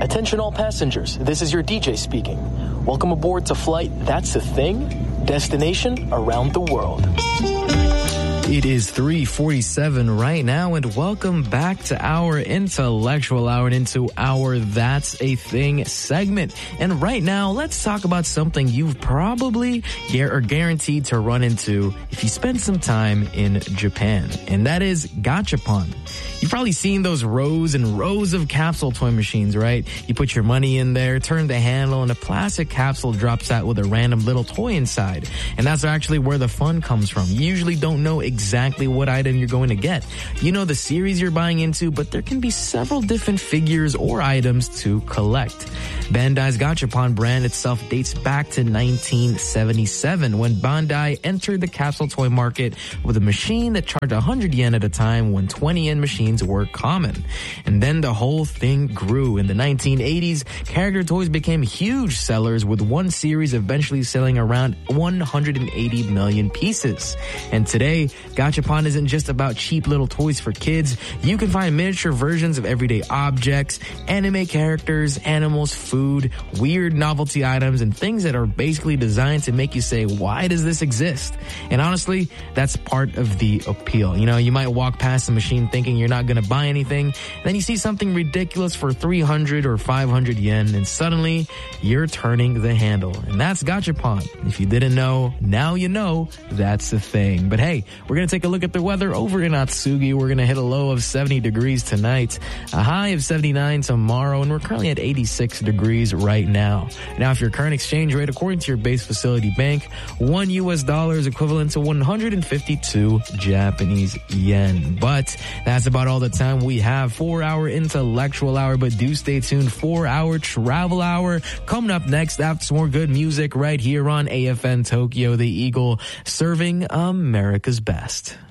Attention all passengers, this is your DJ speaking. Welcome aboard to Flight That's a Thing, destination around the world. It is 3:47 right now, and welcome back to our intellectual hour and into our That's a Thing segment. And right now, let's talk about something you've probably are guaranteed to run into if you spend some time in Japan, and that is gachapon. You've probably seen those rows and rows of capsule toy machines, right? You put your money in there, turn the handle, and a plastic capsule drops out with a random little toy inside. And that's actually where the fun comes from. You usually don't know exactly what item you're going to get. You know the series you're buying into, but there can be several different figures or items to collect. Bandai's Gachapon brand itself dates back to 1977 when Bandai entered the capsule toy market with a machine that charged 100 yen at a time when 20 yen machines were common. And then the whole thing grew. In the 1980s, character toys became huge sellers, with one series eventually selling around 180 million pieces. And today, Gachapon isn't just about cheap little toys for kids. You can find miniature versions of everyday objects, anime characters, animals, food, weird novelty items, and things that are basically designed to make you say, why does this exist? And honestly, that's part of the appeal. You know, you might walk past the machine thinking you're not going to buy anything. Then you see something ridiculous for 300 or 500 yen, and suddenly you're turning the handle. And that's Gachapon. If you didn't know, now you know that's the thing. But hey, we're going to take a look at the weather over in Atsugi. We're going to hit a low of 70 degrees tonight, a high of 79 tomorrow, and we're currently at 86 degrees right now. Now, if your current exchange rate, according to your base facility bank, $1 is equivalent to 152 Japanese yen. But that's about all the time we have for our intellectual hour, but do stay tuned for our travel hour. Coming up next, after some more good music right here on AFN Tokyo, the Eagle, serving America's best.